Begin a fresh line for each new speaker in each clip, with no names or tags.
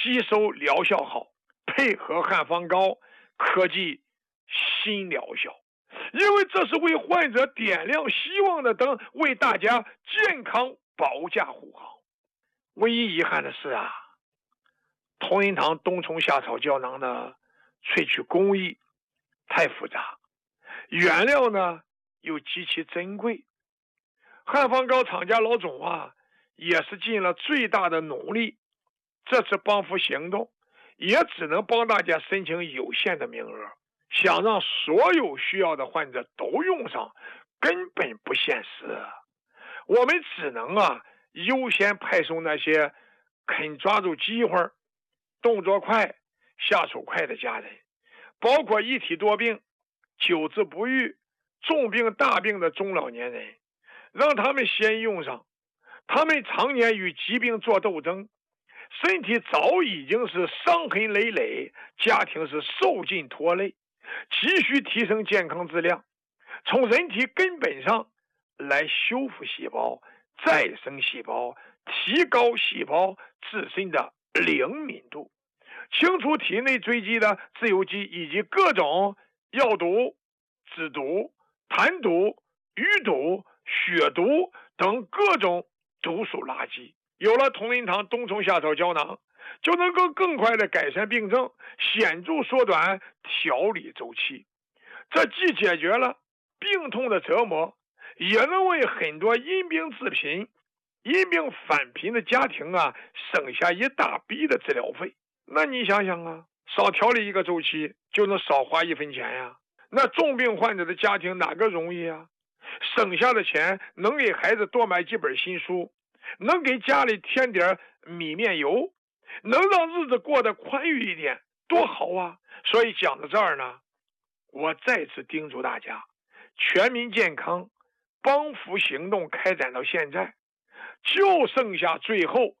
吸收疗效好，配合汉方膏，可计新疗效。因为这是为患者点亮希望的灯，为大家健康保驾护航。唯一遗憾的是啊，同仁堂冬虫夏草胶囊的萃取工艺太复杂，原料呢又极其珍贵。汉方膏厂家老总啊，也是尽了最大的努力，这次帮扶行动也只能帮大家申请有限的名额，想让所有需要的患者都用上，根本不现实。我们只能优先派送那些肯抓住机会、动作快、下手快的家人，包括一体多病、久治不愈、重病大病的中老年人，让他们先用上。他们常年与疾病做斗争，身体早已经是伤痕累累，家庭是受尽拖累，急需提升健康质量，从人体根本上来修复细胞、再生细胞，提高细胞自身的灵敏度，清除体内堆积的自由基以及各种药毒、脂毒、痰毒、余毒、血毒等各种毒素垃圾。有了同仁堂冬虫夏草胶囊，就能够更快的改善病症，显著缩短调理周期。这既解决了病痛的折磨，也能为很多因病致贫、因病返贫的家庭省下一大笔的治疗费。那你想想少调理一个周期就能少花1分钱呀。那重病患者的家庭哪个容易省下的钱能给孩子多买几本新书，能给家里添点米面油，能让日子过得宽裕一点，多好啊。所以讲到这儿呢，我再次叮嘱大家，全民健康帮扶行动开展到现在，就剩下最后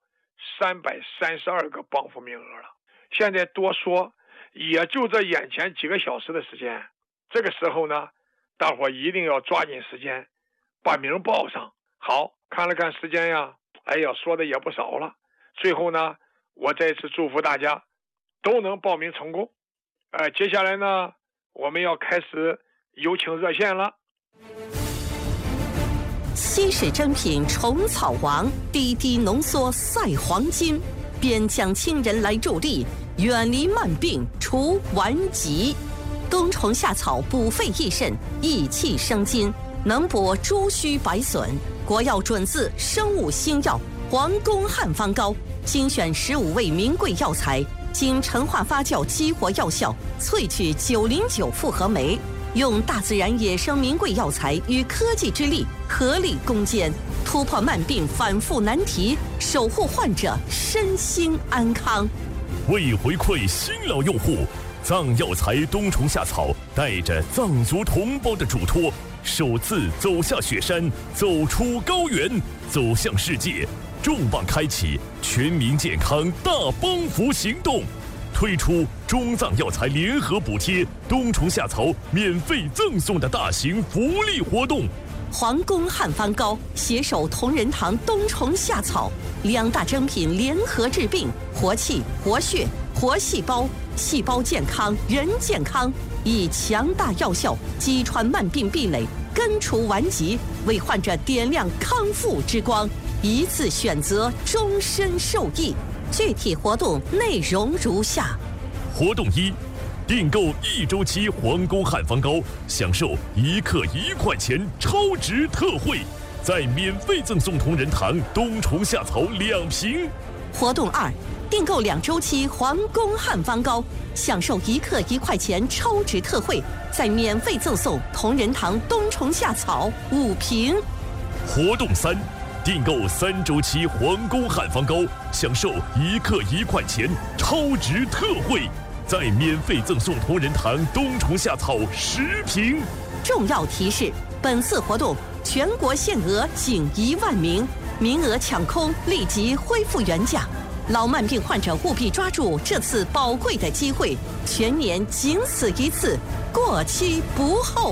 332个帮扶名额了。现在多说也就这眼前几个小时的时间，这个时候呢，大伙一定要抓紧时间把名报上。好，看了看时间说的也不少了。最后呢，我再次祝福大家都能报名成功。接下来呢，我们要开始有请热线了。
稀世珍品虫草王，滴滴浓缩赛黄金，边疆亲人来助力，远离慢病除顽疾。冬虫夏草补肺益肾，益气生津，能补诸虚百损。国药准字生物新药皇宫汉方膏，精选15味名贵药材，经陈化发酵激活药效，萃取909复合酶，用大自然野生名贵药材与科技之力合力攻坚，突破慢病反复难题，守护患者身心安康。
为回馈新老用户，藏药材冬虫夏草带着藏族同胞的嘱托，首次走下雪山，走出高原，走向世界，重磅开启全民健康大帮扶行动，推出中藏药材联合补贴冬虫夏草免费赠送的大型福利活动。
皇宫汉方膏携手同仁堂冬虫夏草2大珍品联合治病，活气、活血、活细胞，细胞健康，人健康，以强大药效击穿慢病壁垒，根除顽疾，为患者点亮康复之光，一次选择，终身受益。具体活动内容如下：
活动1，订购1周期皇宫汉方膏，享受1克1块钱超值特惠，再免费赠送同仁堂冬虫夏草2瓶。
活动2，订购2周期皇宫汉方膏，享受1克1块钱超值特惠，再免费赠送同仁堂冬虫夏草5瓶。
活动3，订购3周期皇宫汉方膏，享受1克1块钱超值特惠，再免费赠送同仁堂冬虫夏草10瓶。
重要提示：本次活动全国限额仅1万名，名额抢空，立即恢复原价。老慢病患者务必抓住这次宝贵的机会，全年仅此一次，过期不候。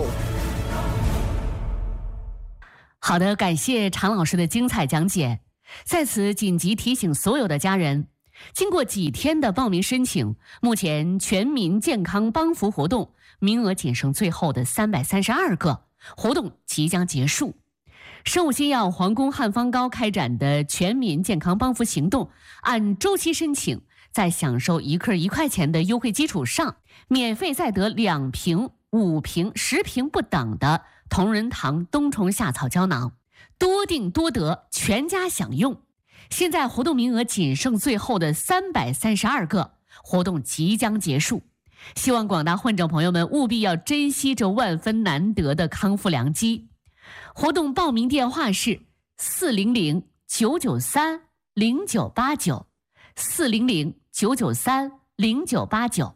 好的，感谢常老师的精彩讲解。在此紧急提醒所有的家人， 经过几天的报名申请，目前全民健康帮扶活动名额仅剩最后的332个，活动即将结束。生物新药皇宫汉方膏开展的全民健康帮扶行动，按周期申请，在享受1克1块钱的优惠基础上，免费再得2瓶、5瓶、10瓶不等的同仁堂冬虫夏草胶囊，多订多得，全家享用。现在活动名额仅剩最后的332个，活动即将结束。希望广大患者朋友们务必要珍惜这万分难得的康复良机。活动报名电话是400-993-0989 400-993-0989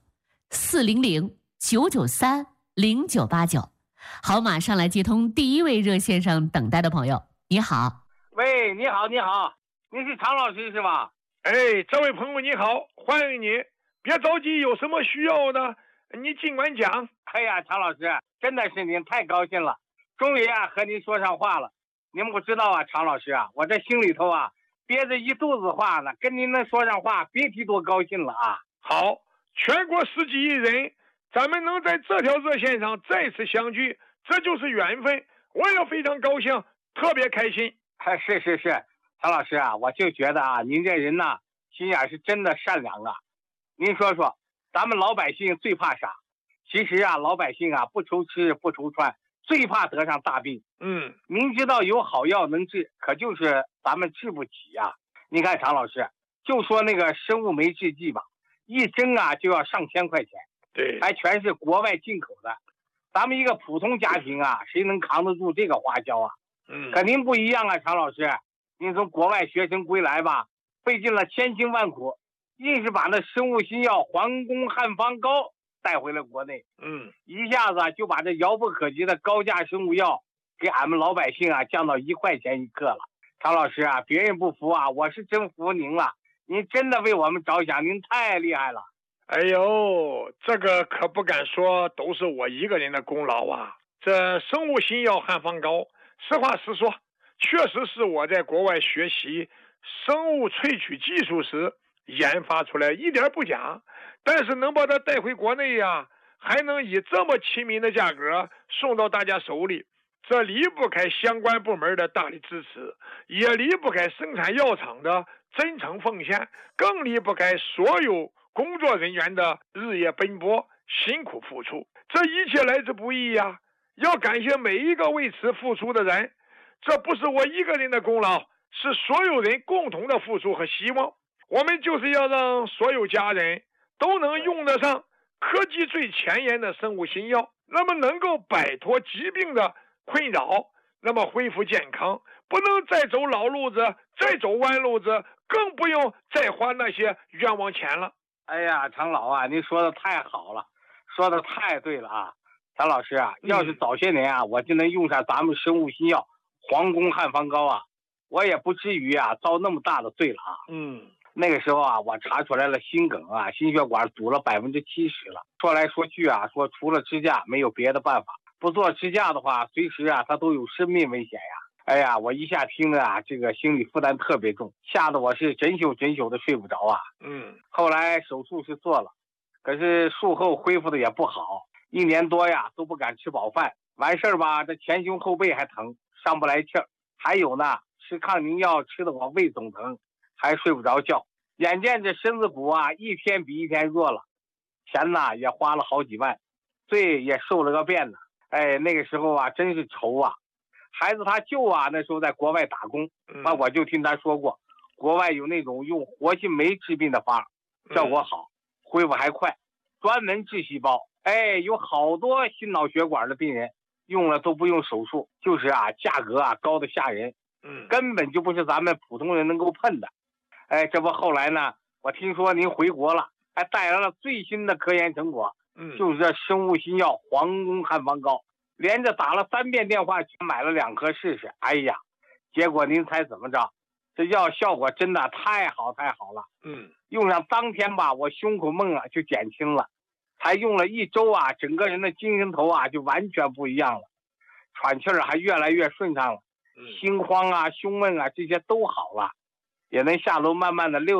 400-993-0989。好，马上来接通第一位热线上等待的朋友。你好。
喂，你好，您是常老师是吧？
哎，这位朋友你好，欢迎你，别着急，有什么需要的你尽管讲。
哎呀，常老师，真的是您太高兴了，终于和您说上话了。您不知道啊，常老师我这心里头憋着一肚子话呢，跟您能说上话，别提多高兴了啊。
好，全国10几亿人，咱们能在这条热线上再次相聚，这就是缘分，我也非常高兴，特别开心。
是，常老师我就觉得您这人心眼是真的善良您说说，咱们老百姓最怕啥？其实老百姓不愁吃不愁穿，最怕得上大病。明知道有好药能治，可就是咱们治不起你看常老师，就说那个生物酶制剂吧，一针就要上千块钱，
对，
还全是国外进口的。咱们一个普通家庭谁能扛得住这个花销可您不一样常老师，您从国外学成归来吧，费尽了千辛万苦，硬是把那生物新药皇宫汉方膏带回了国内。一下子就把这遥不可及的高价生物药给俺们老百姓降到1块钱1克了。常老师别人不服我是真服您了，您真的为我们着想，您太厉害了。
哎呦，这个可不敢说都是我一个人的功劳这生物新药汉方膏，实话实说，确实是我在国外学习生物萃取技术时研发出来，一点不假。但是能把它带回国内还能以这么亲民的价格送到大家手里，这离不开相关部门的大力支持，也离不开生产药厂的真诚奉献，更离不开所有工作人员的日夜奔波辛苦付出。这一切来之不易要感谢每一个为此付出的人，这不是我一个人的功劳，是所有人共同的付出和希望。我们就是要让所有家人都能用得上科技最前沿的生物新药，那么能够摆脱疾病的困扰，那么恢复健康，不能再走老路子，再走弯路子，更不用再花那些冤枉钱了。
哎呀，常老您说的太好了，说的太对了常老师要是早些年我就能用上咱们生物新药皇宫汉方膏我也不至于遭那么大的罪了那个时候我查出来了心梗心血管堵了70%了。说来说去说除了支架没有别的办法，不做支架的话，随时它都有生命危险哎呀，我一下听着这个心理负担特别重，吓得我是整宿的睡不着后来手术是做了，可是术后恢复的也不好，1年多都不敢吃饱饭，完事儿吧，这前胸后背还疼，上不来气儿，还有呢，吃抗凝药吃的我胃总疼，还睡不着觉。眼见这身子骨一天比一天弱了，钱呢也花了好几万，罪也受了个遍那个时候真是愁孩子他舅那时候在国外打工我就听他说过，国外有那种用活性酶治病的方，效果好，恢复还快，专门治细胞。有好多心脑血管的病人用了都不用手术，就是价格高的吓人，根本就不是咱们普通人能够碰的。这不后来呢，我听说您回国了，还带来了最新的科研成果，就是这生物新药皇宫汉方膏，连着打了3遍电话去买了2颗试试。哎呀，结果您猜怎么着？这药效果真的太好了。用上当天吧，我胸口闷就减轻了，才用了1周整个人的精神头就完全不一样了，喘气儿还越来越顺畅了，心慌胸闷这些都好了，也能下楼慢慢的溜达，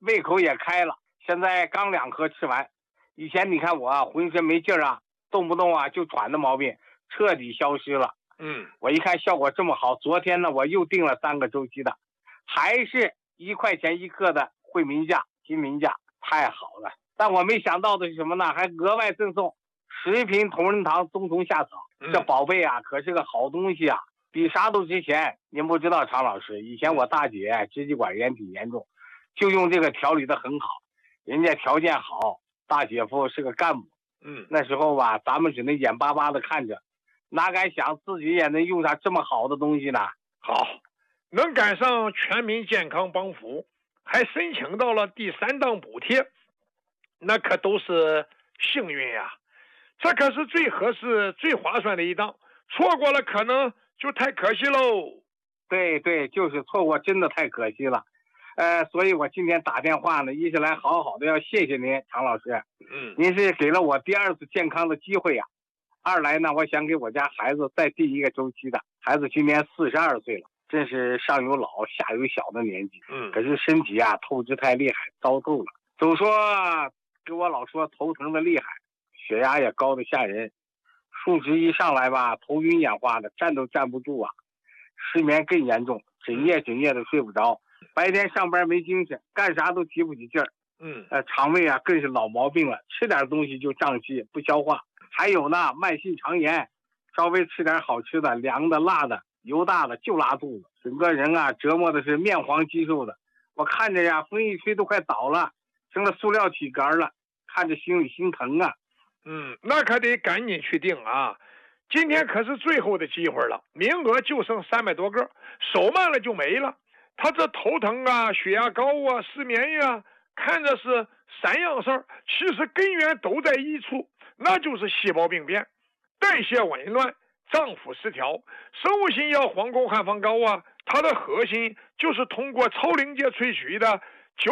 胃口也开了。现在刚2颗吃完，以前你看我啊，浑身没劲儿啊，动不动啊就喘的毛病彻底消失了。我一看效果这么好，昨天呢我又订了3个周期的，还是1块钱1克的惠民价、金民价，太好了。但我没想到的是什么呢？还额外赠送10瓶同仁堂冬虫夏草。这宝贝啊，可是个好东西啊，比啥都值钱。您不知道，常老师，以前我大姐支气管炎挺严重，就用这个调理的很好，人家条件好，大姐夫是个干部。那时候吧，咱们只能眼巴巴的看着，哪敢想自己也能用上这么好的东西呢？
好，能赶上全民健康帮扶，还申请到了第3档补贴，那可都是幸运呀。这可是最合适、最划算的一档，错过了可能就太可惜喽。
对，就是错过，真的太可惜了。所以我今天打电话呢，一是来好好的要谢谢您，常老师。您是给了我第2次健康的机会呀。二来呢，我想给我家孩子再第1个周期的。孩子今年42岁了，真是上有老下有小的年纪。可是身体啊透支太厉害，糟透了。总说给我老说头疼的厉害，血压也高的吓人，数值一上来吧，头晕眼花的，站都站不住啊。失眠更严重，整夜的睡不着，白天上班没精神，干啥都提不起劲儿。肠胃啊更是老毛病了，吃点东西就胀气不消化。还有呢，慢性肠炎，稍微吃点好吃的，凉的、辣的、油大的就拉肚子，整个人啊折磨的是面黄肌瘦的。我看着呀，风一吹都快倒了，成了塑料体格了，看着心里心疼啊。
那可得赶紧去订啊！今天可是最后的机会了，名额就剩300多个，手慢了就没了。他这头疼啊、血压高啊、失眠呀，看着是3样事儿，其实根源都在一处，那就是细胞病变、代谢紊乱、脏腑失调。生物性药黄宫汉方膏啊，它的核心就是通过超临界萃取的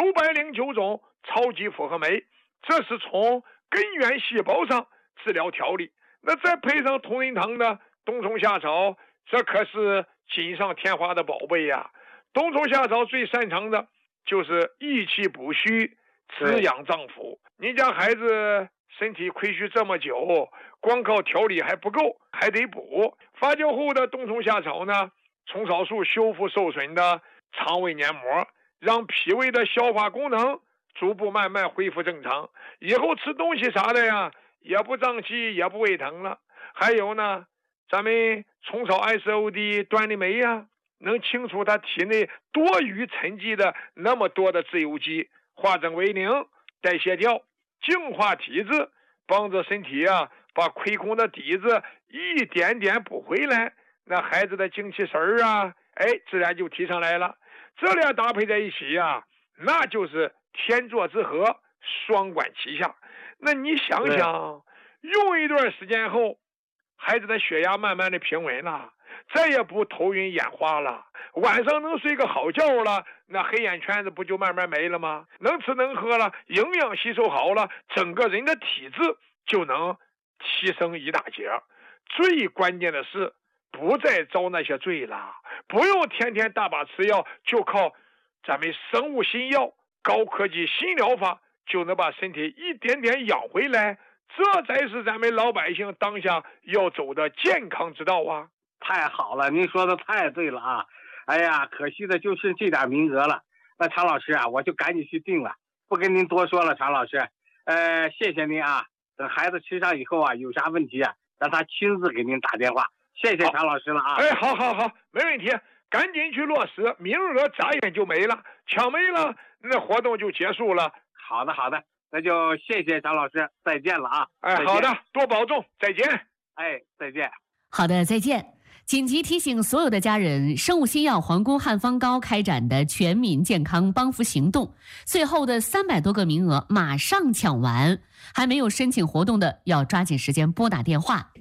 909种超级复合酶，这是从根源细胞上治疗调理。那再配上同仁堂的冬虫夏草，这可是锦上添花的宝贝呀。冬虫夏草最擅长的就是益气补虚、滋养脏腑。您家孩子身体亏虚这么久，光靠调理还不够，还得补。发酵后的冬虫夏草呢，虫草素修复受损的肠胃黏膜，让脾胃的消化功能逐步慢慢恢复正常，以后吃东西啥的呀，也不胀气，也不胃疼了。还有呢，咱们虫草 SOD 端粒酶呀，能清除它体内多余沉积的那么多的自由基，化整为零，代谢掉，净化体质，帮着身体啊把亏空的底子一点点补回来。那孩子的精气神儿啊，自然就提上来了。这俩搭配在一起呀，那就是天作之合，双管齐下。那你想想，用一段时间后，孩子的血压慢慢的平稳了，再也不头晕眼花了，晚上能睡个好觉了，那黑眼圈子不就慢慢没了吗？能吃能喝了，营养吸收好了，整个人的体质就能提升一大截。最关键的是不再遭那些罪了，不用天天大把吃药，就靠咱们生物新药、高科技新疗法就能把身体一点点养回来，这才是咱们老百姓当下要走的健康之道啊！
太好了，您说的太对了啊！哎呀，可惜的就是这点名额了。那常老师啊，我就赶紧去订了，不跟您多说了，常老师。谢谢您啊！等孩子吃上以后啊，有啥问题啊，让他亲自给您打电话。谢谢常老师了啊！
好，没问题，赶紧去落实，名额眨眼就没了，抢没了，那活动就结束了。
好的，那就谢谢常老师，再见了啊！
好的，多保重，再见。
再见。
好的，再见。紧急提醒所有的家人，生物新药皇宫汉方膏开展的全民健康帮扶行动，最后的300多个名额马上抢完，还没有申请活动的要抓紧时间拨打电话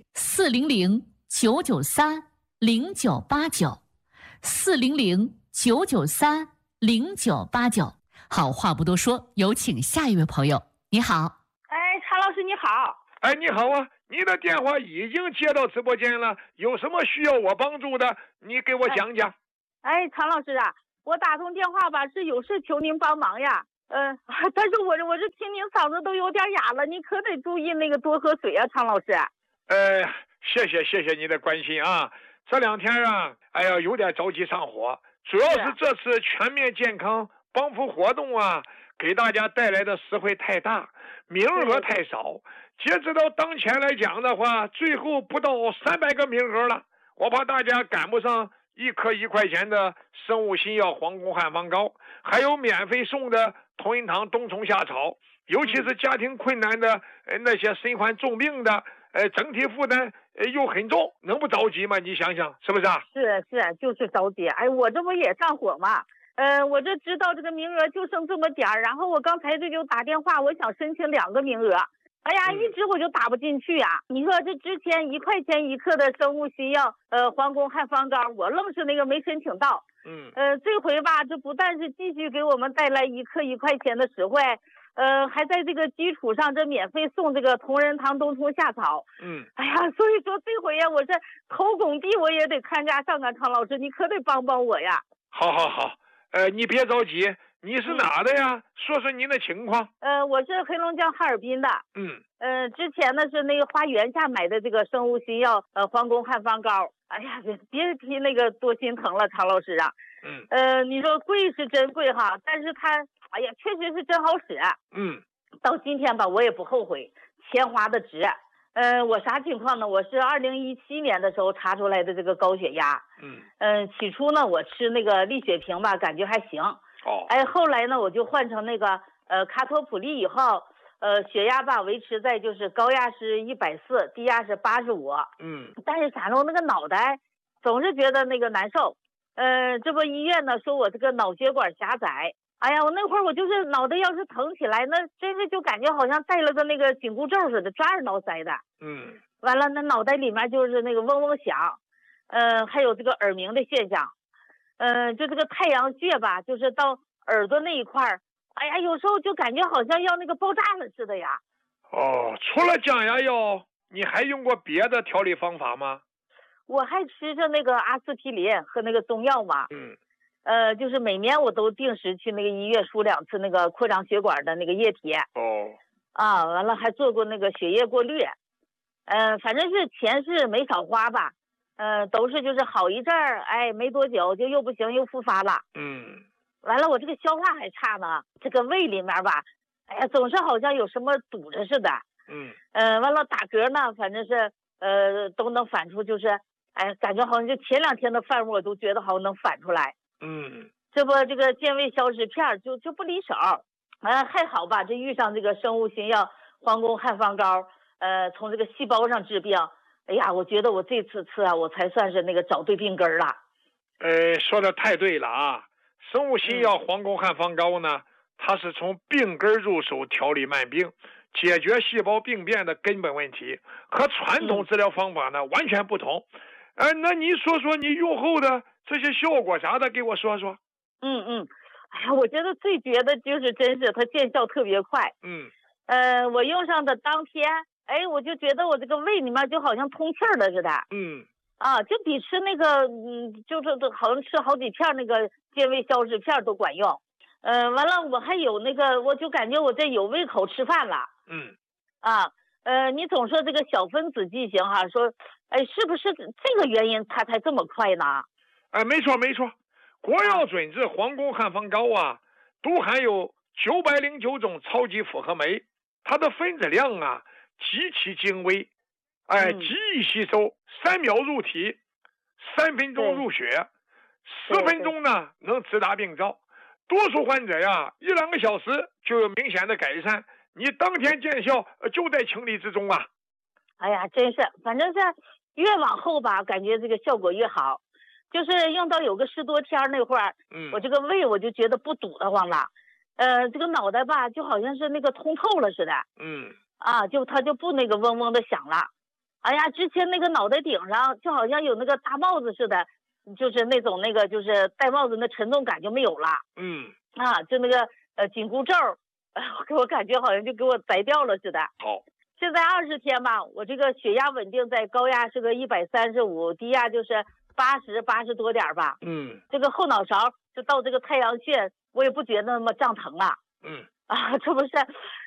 400-993-0989，400-993-0989。好，话不多说，有请下一位朋友。你好。
常老师你好。
你好啊，你的电话已经接到直播间了，有什么需要我帮助的，你给我讲讲。
常老师啊，我打通电话吧，是有事求您帮忙呀。 但是我这听您嗓子都有点哑了，你可得注意那个多喝水啊，常老师。
谢谢你的关心啊。这2天啊，哎呀，有点着急上火，主要是这次全面健康帮扶活动啊，给大家带来的实惠太大，名额太少。截止到当前来讲的话，最后不到300个名额了，我怕大家赶不上1颗1块钱的生物新药黄宫汉方膏，还有免费送的同仁堂冬虫夏草，尤其是家庭困难的那些身患重病的，整体负担又很重，能不着急吗？你想想是不是啊？
是，就是着急。哎，我这不也上火吗？我这知道这个名额就剩这么点儿，然后我刚才这就打电话，我想申请2个名额。哎呀，一直我就打不进去啊！你说这之前1块钱1克的生物新药，黄宫汉方膏，我愣是那个没申请到。这回吧，这不但是继续给我们带来1克1块钱的实惠，还在这个基础上，这免费送这个同仁堂冬虫夏草。哎呀，所以说这回呀，我这头拱地我也得看家上啊，常老师，你可得帮帮我呀！
好，你别着急。你是哪的呀？说说您的情况。
我是黑龙江哈尔滨的。之前呢是那个花园下买的这个生物新药，黄宫汉方膏。哎呀，别提那个多心疼了，常老师啊。你说贵是真贵哈，但是它，哎呀，确实是真好使。到今天吧，我也不后悔，钱花的值。我啥情况呢？我是2017年的时候查出来的这个高血压。起初呢，我吃那个利血平吧，感觉还行。后来呢，我就换成那个卡托普利以后，血压吧维持在就是高压是140，低压是85。但是咋弄？那个脑袋总是觉得那个难受。这不医院呢说我这个脑血管狭窄。哎呀，我那会儿我就是脑袋要是疼起来，那真是就感觉好像带了个那个紧箍咒似的，抓着脑塞的。完了，那脑袋里面就是那个嗡嗡响，还有这个耳鸣的现象。就这个太阳穴吧，就是到耳朵那一块儿，哎呀，有时候就感觉好像要那个爆炸了似的呀。
除了降压药，你还用过别的调理方法吗？
我还吃着那个阿司匹林和那个中药嘛。就是每年我都定时去那个医院输2次那个扩张血管的那个液体。完了还做过那个血液过滤。反正是钱是没少花吧。都是就是好一阵儿，哎，没多久就又不行，又复发了。完了，我这个消化还差呢，这个胃里面吧，哎呀，总是好像有什么堵着似的。完了打嗝呢，反正是都能反出，就是哎，感觉好像就前2天的饭我都觉得好像能反出来。这不这个健胃消食片就不离手。还好吧，这遇上这个生物新药黄宫汉方膏，从这个细胞上治病。哎呀，我觉得我这次吃啊，我才算是那个找对病根了。
说的太对了啊！生物新药黄宫汉方膏呢，它是从病根入手调理慢病，解决细胞病变的根本问题，和传统治疗方法呢完全不同。那你说说你用后的这些效果啥的，给我说说。
哎呀，我觉得最绝的就是真是它见效特别快。我用上的当天。哎，我就觉得我这个胃里面就好像通气儿了似的。就比吃那个就是好像吃好几片那个健胃消食片都管用。完了我还有那个，我就感觉我这有胃口吃饭了。你总说这个小分子剂型哈，说哎是不是这个原因它才这么快呢？
没错，国药准字黄宫汉方膏啊，都含有909种超级复合酶，它的分子量啊极其精微，极易吸收，3秒入体，3分钟入血，10分钟呢能直达病灶。多数患者呀，1-2个小时就有明显的改善，你当天见效就在情理之中啊。
哎呀，真是，反正是越往后吧，感觉这个效果越好。就是用到有个10多天那会儿，我这个胃我就觉得不堵得慌了，这个脑袋吧就好像是那个通透了似的。它就不那个嗡嗡的响了。哎呀，之前那个脑袋顶上就好像有那个大帽子似的，就是那种那个就是戴帽子那沉重感就没有了。就那个紧箍咒，我感觉好像就给我摘掉了似的。现在20天吧，我这个血压稳定在高压是个135，低压就是80多点吧。这个后脑勺就到这个太阳穴，我也不觉得那么胀疼了。
嗯。
啊，这不是，